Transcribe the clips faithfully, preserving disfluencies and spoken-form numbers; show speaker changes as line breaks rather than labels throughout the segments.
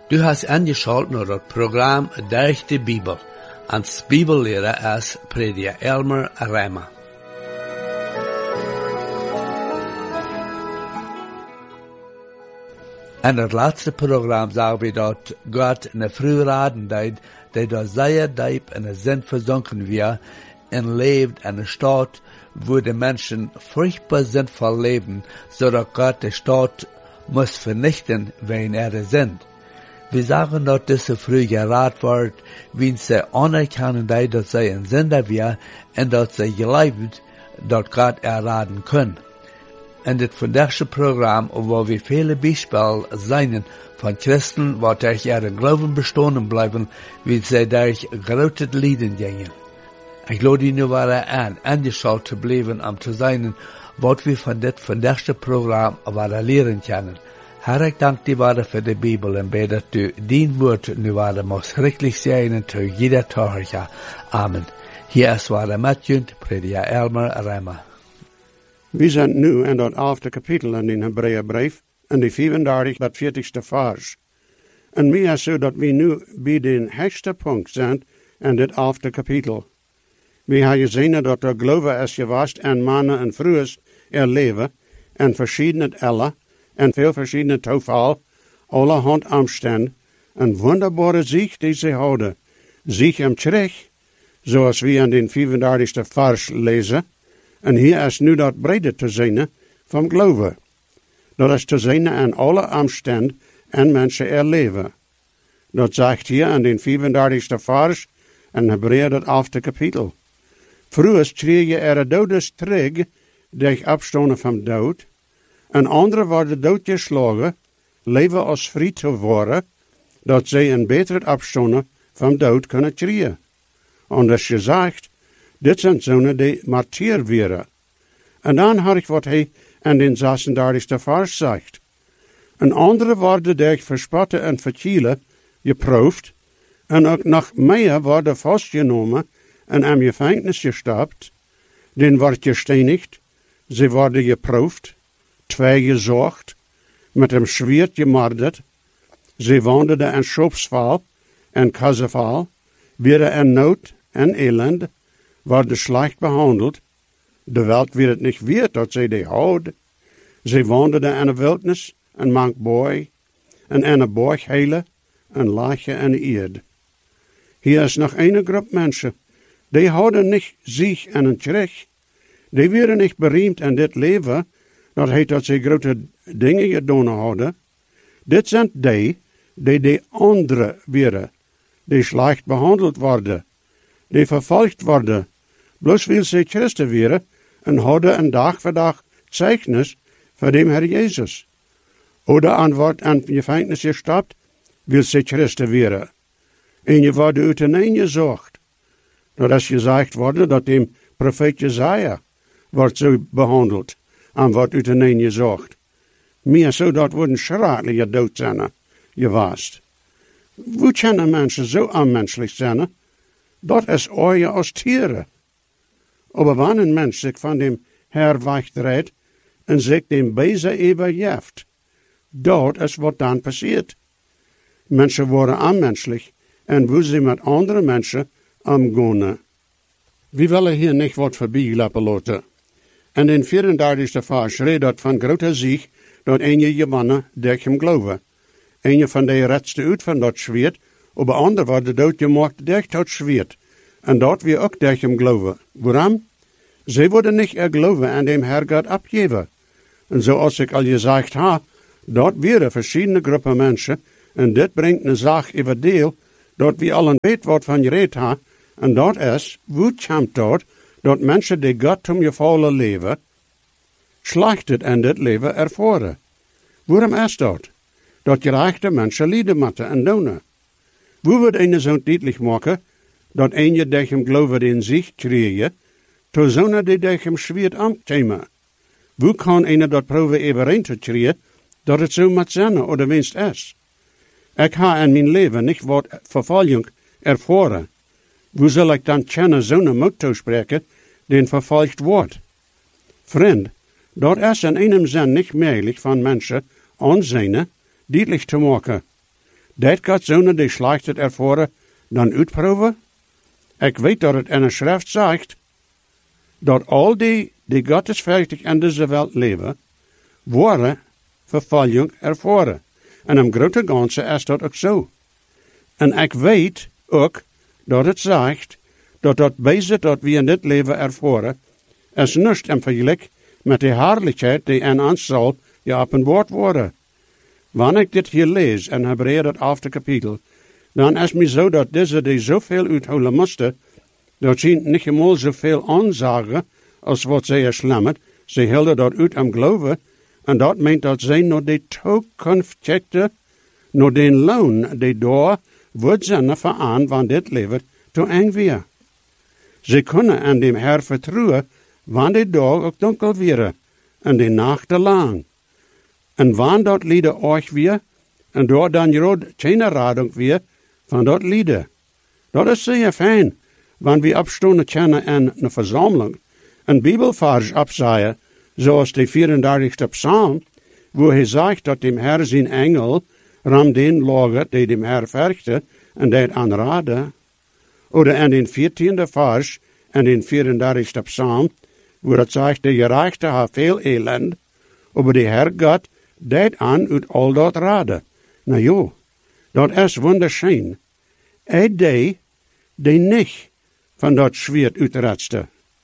Du hast angeschaltet naar het programma Durch de Bibel. Als Bibellehrer is prediker Elmer Rema. In het laatste programma zagen we dat God in de vroege deed, dat er zeer diep in de zin verzonken was en leeft in een staat waar de mensen furchtbaar zinvol leven, zodat God de staat moest vernichten, wanneer er sind. We zagen dat deze vroege raad wordt, wie ze anerkennen deed dat zij een zender was en dat zij geloofd dat God er raden kon. In dit vandaagse programma, waar we vele bijspel zijn van christen, waar durch ihre Glauben bestanden blijven, wie zij durch grote lijden gingen. Ik lade u nu weer aan, aangeschaltet te blijven om te zijn, wat we van dit vandaagse programma willen leren kunnen. Herr, ik dank die waarde voor de Bibel en bid dat u dien woord nu waarde mag schrikkelijk zijn en te jeder torge. Amen. Hier is waarde met u, prediker Elmer Rema.
We zijn nu in dat elfde kapitel in de Hebreeënbrief, in de vierendertig tot veertigste vers. En meer is zo dat we nu bij de hoogste punt zijn in dit elfde kapitel. We hebben gezien dat de geloof is geweest en mannen en vrouwen er leven, en verschillende ellen, en veel verschillende toeval, allerhand omstand, een wonderbare zicht die ze houden, zich hem terug, zoals we in de vierendertigste vers lezen. En hier is nu dat brede te zien van geloven. Dat is te zien in alle omstand en mensen er leven. Dat zegt hier in de vierendertigste vers en Hebreeën dat elfde kapitel. Vroeger kreeg je er dodes terug, die afstonden van dood, en anderen worden doodgeslagen, leven als vrij te worden, dat zij een betere afstonden van dood kunnen krijgen. Anders gezegd, dit zijn zonen die martyr werden. En dan had ik wat hij in de zesendertigste vers zegt. En andere worden durch verspotten en verkielen, geproefd, en ook nog meer worden vastgenomen en aan gevangenis gestapt, den wordt gestenigd, ze worden geproefd, twee gezocht, met een zwaard gemordet, ze woonden in Schopsval en Kasseval, werden in nood en elend, worden slecht behandeld, de welt werd het niet weer dat zij die houden. Ze woonden in de wildnis, een mank boy, en in een borghele, een laagje en een eerd. Hier is nog een groep mensen, die houden niet zich en een terug. Die werden niet bereimd in dit leven, dat heet dat ze grote dingen gedaan hadden. Dit zijn die, die de andere werden, die slecht behandeld worden, die vervolgd worden, bloos wil ze christen werden en hadden een dag voor dag zeichnis van de Heer Jezus. Oder aan wordt aan je gevangenis gestapt, wil ze christen werden. En je wordt uit een gezocht. Dat is gezegd worden dat de profeet Jesaja wordt zo behandeld en wordt uit een gezocht. Meer zo dat worden schrikkelijke dood zijn geweest. Hoe kunnen mensen zo onmenselijk zijn? Dat is ooit als tieren. Maar wanneer een mens zich van dem Herr wegdraait en zich dem Bezer overgeeft, dat is wat dan passiert. Mensen worden onmenselijk en hoe ze met andere mensen omgaan. We willen hier niet wat voorbij laten laten. En in vierendertigste vers redt dat van grote ziek dat een je gewonnen durch hem geloven. Een van de redste uit van dat zwaard, maar ander wordt doodgemaakt durch dat zwaard. En dat we ook durch hem geloven. Waarom? Zij worden niet er geloven en dem Herr God abgeven. En zoals ik al gezegd heb, dat waren verschillende groepen mensen, en dit brengt een zaak over deel, dat we allen weet wat van gereed hebben, en dat is, hoe komt dat, dat mensen die God om gevallen leven, slechtet in dit leven ervaren. Waarom is dat? Dat gerechte mensen lijden moeten en doen. Hoe wordt een zo duidelijk maken, dat een je durch hem geloven in zich krijgen, to zonen die durch hem zwaard aankomen. Hoe kan een dat proeven overeen te krijgen, dat het zo moet zijn, of de winst is? Ik heb in mijn leven niet wat vervolging ervaren. Hoe zal ik dan kennen zo'n moed toespreken, die vervolgd wordt? Vriend, dat is in einem zin niet mogelijk van mensen aanzien, duidelijk te maken. Dat gaat zonen die slecht het ervoren dan uitproeven. Ik weet dat het in een schrift zegt, dat al die die godsvruchtig in deze wereld leven, worden vervolging ervoren. En in grote ganse is dat ook zo. En ik weet ook dat het zegt, dat dat bezit dat we in dit leven ervoren, is niets in vergelijk met de heerlijkheid die in ons zal geopenbaard worden. Wanneer ik dit hier lees in Hebreeën het achtste kapitel, dan is het me zo dat deze die zoveel uithouden moesten, dat ze niet eenmaal zoveel aanzagen als wat zij er slammen. Ze hielden dat uit am geloven, en dat meent dat zij naar de toekomst checkten, naar den loon die daar wordt zijn veraan van dit leven te eng weer. Ze kunnen aan dem Herr vertrouwen, wanneer de dag ook donker weer, en de nacht te lang. En wanneer dat lieden euch weer, en door dan rood geen radung weer, van dat lieden. Dat is zeer fijn, wanneer we opstonden kennen in een verzameling, een bibelvers opzaaien, zoals de vierendertigste psalm, wo hij zegt dat dem Herr zijn engel ram den lager die dem Herr verchte en dat aanraden. Oder in den veertiende vers en den vierendertigste psalm, wo dat zegt, de gerechte ha veel elend, aber de Herr God dat aan uit al dat raden. Nou jo, dat is wunderschön. Hij die, die niet van dat zwiert uitredste.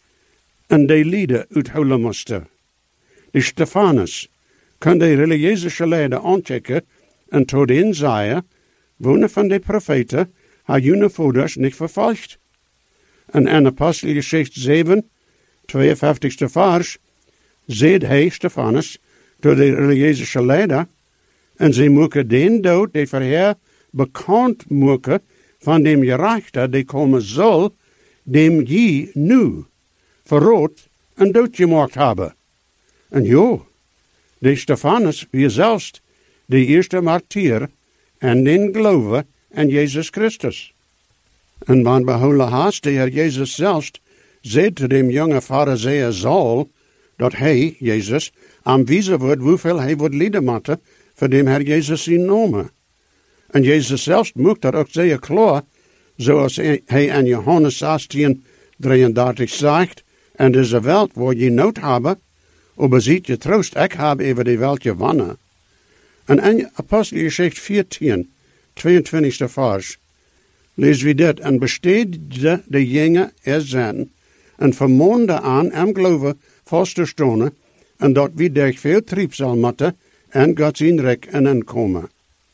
En die lieden uithouden moesten. De Stefanus kan de religieuze leider aanchecken en tot hen zeggen, wonen van de profeten, haar junge voeders niet vervolgd. En in Apostelgeschichte zeven, tweeënvijftigste vers, zegt hij, Stefanus, tot de religieuze leider, en ze moeten den dood, die voor haar bekend maken, van dem gerechte, die komen zal, dem je nu verrood en dood gemaakt hebben. En jo, de Stefanus wie zelfs de eerste martier en den geloven in Jezus Christus. En van behouden haast de Heer Jezus zelfs zei te dem jonge fariseer Saul, dat hij, Jezus, aanwijzen wordt hoeveel hij wordt lijden moeten voor dem Heer Jezus zijn naam. En Jezus zelfs maakt dat ook zeer klaar, zoals hij in Johannes zestien, drieëndertig zegt, en deze wereld waar je nood hebben, aber ziet je troost, ik heb over die wereld gewonnen. En in Apostelgeschichte veertien, tweeëntwintigste vers, lezen we dit, en besteedde de jongen er zijn, en vermoonde aan hem geloven vast te stonen, en dat we durch veel trieb zal moeten, en God zijn rijk en inkomen.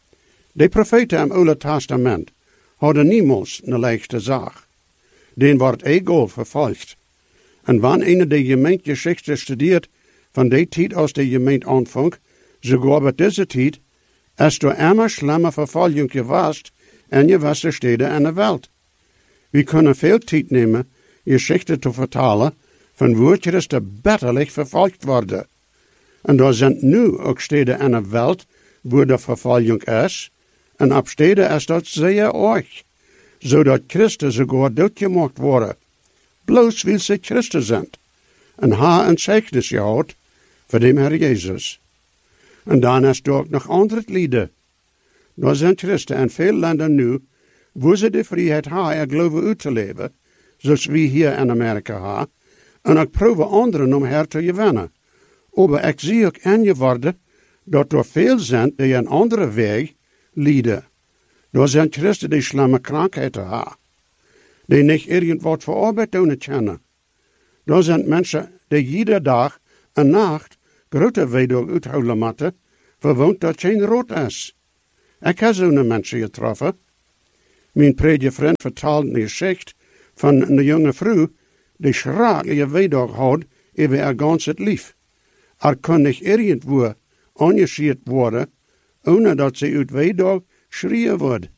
De profeten im Oude Testament hadden niemals een leichte zaak. Den wordt egal vervolgd. En wanneer een de gemeentegeschichte studeert, van die tijd als de gemeente aanvang, sogar bij deze tijd, is door immer schlimme vervolging geweest in gewisse steden in de wereld. We kunnen veel tijd nemen, geschichten te vertalen, van woordjes die bitterlijk vervolgd worden. En er zijn nu ook steden in de wereld, waar de vervolging is, en op steden is dat zeer erg, zodat Christen sogar doodgemaakt worden, bloos wil ze Christen zijn, en haar een zegnis gehad voor de Heer Jezus. En dan is er ook nog andere lieden. Er zijn Christen in veel landen nu, waar ze de vrijheid hebben er geloven uit te leven, zoals we hier in Amerika hebben, en ik probeer anderen om her te gewinnen. Maar ik zie ook in je worden, dat er veel zijn die een andere weg lieden. Er zijn Christen die slimme krankheden hebben, die niet irgendwat voor arbeid doen kennen. Er zijn mensen die iedere dag en nacht grote weedoog uithouden moeten, verwoont dat geen rood is. Ik heb zo'n mensen getroffen. Mijn predikant vertelde een geschichte van een jonge vrouw die schraag je weedoog had over haar ganse lief. Er kon niet irgendwo angeschiet worden, ohne dat ze uit weedoog schreeuwen wordt.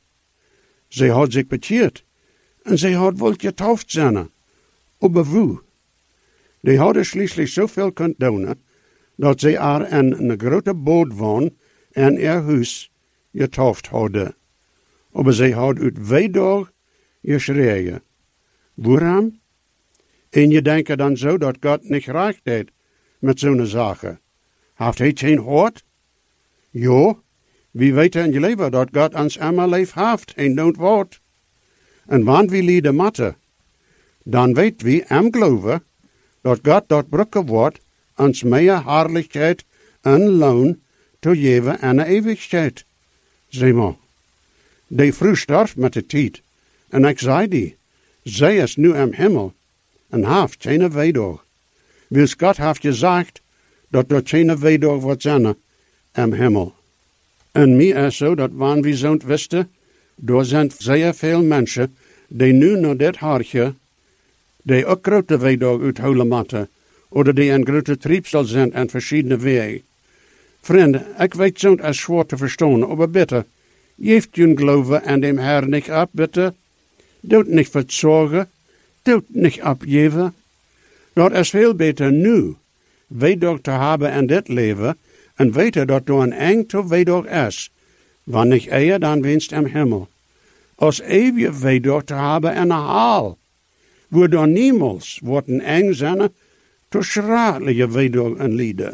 Ze had zich bekeerd en ze had wel getauft zijn. Maar hoe? Die hadden schließlich zoveel kunnen doen, dat ze er in een grote boot woon en haar huis getauft hadden. Maar ze had uit weedoog geschreeuwen. Waarom? En je denkt dan zo dat God niet recht deed met zo'n zaken. Heeft hij geen hart? Ja, wie weten in je leven dat God ons allemaal lief heeft en don't wordt. En wanneer we lijden matten, dan weet we am geloven dat God dat brukken wordt ons meer herrlichheid en loon te geven en de eeuwigheid. Zeg maar, die vrouw sterft met de tijd, en ik zei die, zij is nu am hemel, en heeft geen weedag. Wils God heeft gezegd, dat er geen weedag wordt zijn am hemel. En mij is zo, dat wanneer we zo'n wisten, er zijn zeer veel mensen, die nu naar dit hartje, die ook grote weedag uithouden moeten, of die een grote triebsel zijn en verschillende wegen. Vrienden, ik weet zo'n als zwaar te verstaan, maar bitte, geeft je geloven en dem Herr niet op, bitte. Doet niet verzorgen, doet niet opgeven. Dat is veel beter nu, weedag te hebben in dit leven, en weten dat er een enkele weedag is, wanneer niet eer dan winst im hemel. Als eeuwige weedag te hebben in een haal, wo er niemals wordt een eng zijn, te schradelijke weedag en lieden.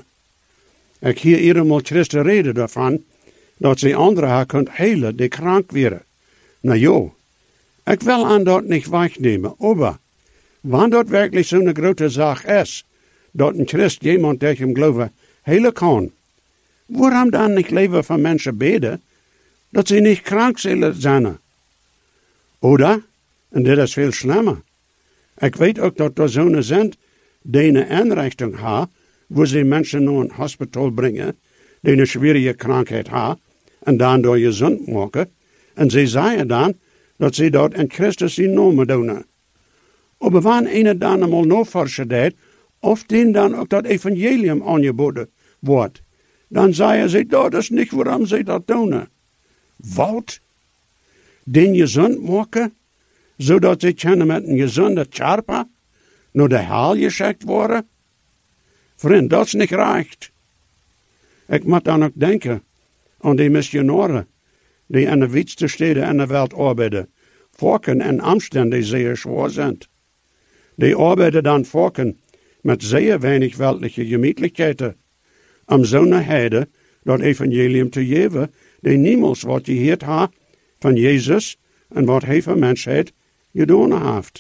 Ik hier eenmaal Christen reden daarvan, dat ze anderen haar kunt helen die krank werden. Nou jo, ik wil aan dat niet wegnemen, maar wanneer dat werkelijk zo'n grote zaak is, dat een Christ iemand die hem geloven helen kan, waarom dan niet leven van mensen beden, dat ze niet krank zullen zijn? Oder, en dit is veel slimmer, ik weet ook dat er zo'n zijn die een inrichting hebben, waar ze mensen naar een hospitaal brengen, die een zware krankheid hebben, en dan door gezond maken, en ze zeggen dan, dat ze dat in Christus in naam doen. Maar wanneer een dan eenmaal navorschen deed, of die dan ook dat evangelium aangeboden wordt, dan zeggen ze, dat is niet waarom ze dat doen. Wat? Den gezond maken, zodat ze kunnen met een gezonde charpa naar de hel geschikt worden? Vriend, dat is niet recht. Ik moet dan ook denken aan die missionaren die in de wietste steden in de wereld arbeiden, volken en omstanden die zeer zwaar zijn. Die arbeiden dan volken met zeer weinig weltliche gemütlichkeiten, om zo'n heide dat evangelium te geven, die niemals wat gehoord ha van Jezus en wat hij van mensheid gedaan heeft.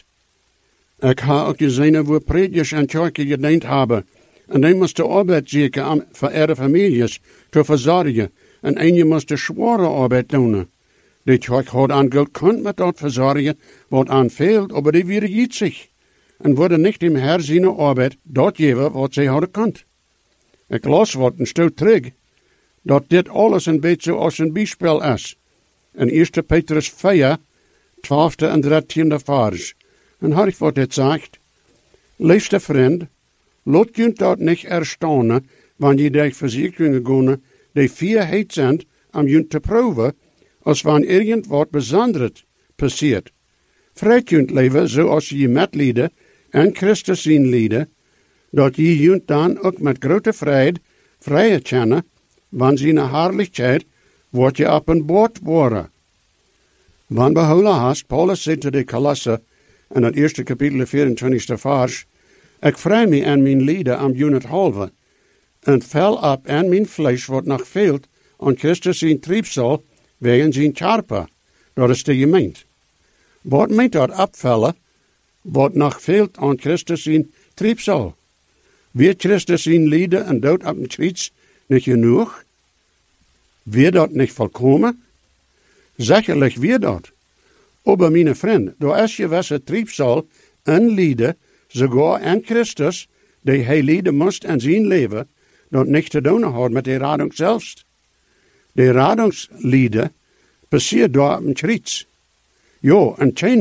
Ik ha ook gezien waar predikers en kerken gediend hebben, en die moesten arbeid zoeken om voor ihre families te verzorgen, en een moest de zware arbeid doen. Die kerk had aan geld kunt met dat verzorgen, wat aan veelt, maar die weer zich. En worden niet im Herr zijn arbeid dat geven wat zij hadden kunt. Ik las wat een stuk terug, dat dit alles een beetje als een bijspel is. In eerste Petrus vier, twaalfde en dertiende vers. En had ik wat dit zegt. Liefste vriend, laat je dat niet erstaunen, wanneer je die verzekeringen gaan, die vierheid zijn om je te proeven, als wanneer irgendwat bijzonders passiert. Vrij kunt leven zoals je met lieden en Christus zien lieden, dat je je dan ook met grote vrijheid vrije kennen, wanneer zijn herrlichheid wordt je op een boot worden. Wanneer behouden hast, Paulus zei te de Kolosse, in het eerste kapitel vierentwintigste vers, ik vrij me aan mijn lieden om je het halve, en fel op aan mijn vlees wat nog veelt aan Christus zijn triebsel wegen zijn charpa. Dat is de gemeente. Wat meent dat opvellen, wat nog veelt aan Christus zijn triebsel? Weer Christus zijn lieden en dood op een kruis niet genoeg? Weer dat niet volkomen? Zekerlijk weer dat. Maar mijn vriend, door is je wesse triebsel en lieden, sogar en Christus, die hij lieden moest en zijn leven, dat niet te doen had met de radung zelfs. De radungslieden passiert door op een kruis. Jo, en